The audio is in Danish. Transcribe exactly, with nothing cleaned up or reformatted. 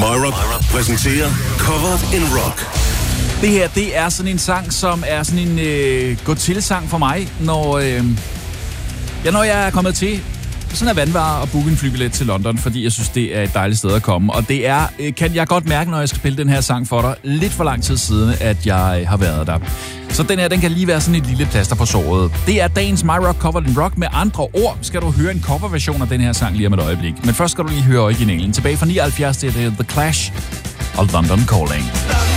MyRock præsenterer Covered in Rock. Det her, det er sådan en sang, som er sådan en øh, gå-til-sang for mig, når, øh, ja, når jeg er kommet til sådan er vandvare og booke en flybillet til London, fordi jeg synes, det er et dejligt sted at komme. Og det er, øh, kan jeg godt mærke, når jeg skal spille den her sang for dig, lidt for lang tid siden, at jeg øh, har været der. Så den her, den kan lige være sådan et lille plaster på såret. Det er dagens MyRock Covered in Rock. Med andre ord skal du høre en coverversion af den her sang lige om et øjeblik. Men først skal du lige høre originalen. Tilbage fra nioghalvfjerds, det er The Clash og London Calling.